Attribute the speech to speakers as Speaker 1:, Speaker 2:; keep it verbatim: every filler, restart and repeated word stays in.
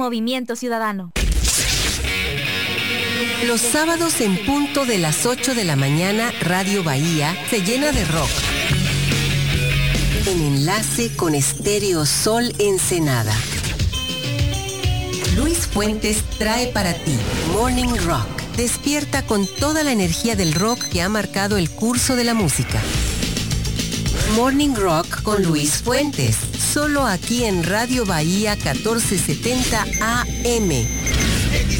Speaker 1: Movimiento Ciudadano.
Speaker 2: Los sábados en punto de las ocho de la mañana, Radio Bahía se llena de rock. En enlace con Estéreo Sol Ensenada. Luis Fuentes trae para ti Morning Rock. Despierta con toda la energía del rock que ha marcado el curso de la música. Morning Rock con Luis Fuentes. Solo aquí en Radio Bahía catorce setenta A M.